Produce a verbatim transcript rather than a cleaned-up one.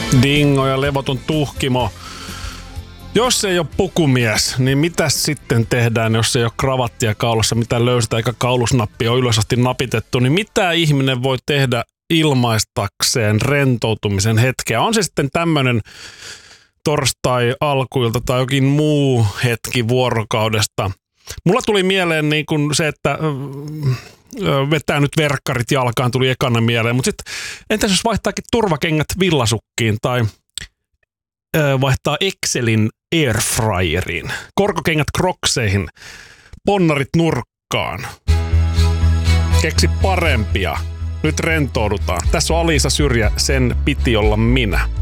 Dingo ja levoton tuhkimo. Jos ei ole pukumies, niin mitä sitten tehdään, jos ei ole kravattia kaulassa, mitä löystä eikä kaulusnappi on ylös asti napitettu, niin mitä ihminen voi tehdä ilmaistakseen rentoutumisen hetkeä? On se sitten tämmöinen torstai-alkuilta tai jokin muu hetki vuorokaudesta. Mulla tuli mieleen niin kuin se, että vetää nyt verkkarit jalkaan, tuli ekana mieleen, mutta sitten entäs jos vaihtaakin turvakengät villasukkiin tai vaihtaa Excelin airfryeriin, korkokengät krokseihin, ponnarit nurkkaan. Keksi parempia. Nyt rentoudutaan. Tässä on Aliisa Syrjä, sen piti olla minä.